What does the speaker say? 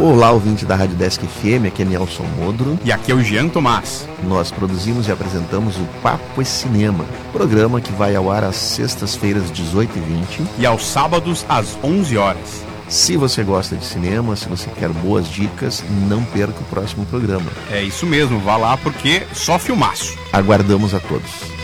Olá, ouvinte da Rádio Desk FM, aqui é Nelson Modro. E aqui é o Jean Tomás. Nós produzimos e apresentamos o Papo é Cinema, programa que vai ao ar às sextas-feiras, 18h20. E aos sábados, às 11 horas. Se você gosta de cinema, se você quer boas dicas, não perca o próximo programa. É isso mesmo, vá lá porque só filmaço. Aguardamos a todos.